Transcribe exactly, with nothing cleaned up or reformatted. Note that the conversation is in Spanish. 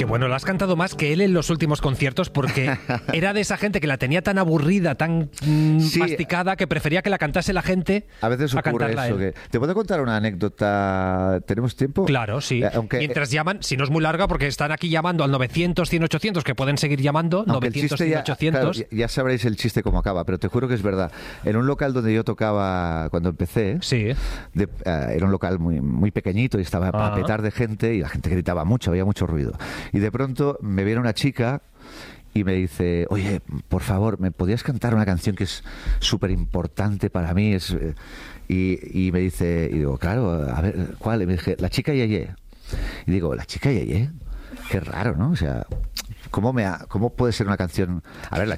bueno, la has cantado más que él en los últimos conciertos porque era de esa gente que la tenía tan aburrida, tan mm, Sí. masticada, que prefería que la cantase la gente A veces a ocurre cantarla eso. él. Que... ¿Te puedo contar una anécdota? ¿Tenemos tiempo? Claro, sí. Eh, Aunque, Mientras llaman, si no es muy larga, porque están aquí llamando al novecientos, cien, ochocientos, que pueden seguir llamando, aunque el novecientos, chiste cien, ya, ochocientos. claro, ya- ya sabréis el chiste cómo acaba, pero te juro que es verdad. En un local donde yo tocaba cuando empecé, Sí. de- eh, era un local muy, muy pequeñito y estaba Ah. a petar de gente y la gente gritaba mucho, había mucho ruido. Y de pronto me viene una chica y me dice, oye, por favor, ¿me podrías cantar una canción que es súper importante para mí? Es, eh, y, y me dice, y digo, claro, a ver, ¿cuál? Y me dije, La chica Yeye. Y digo, ¿La chica Yeye? Qué raro, ¿no? O sea, ¿cómo, me ha- cómo puede ser una canción? A ver, la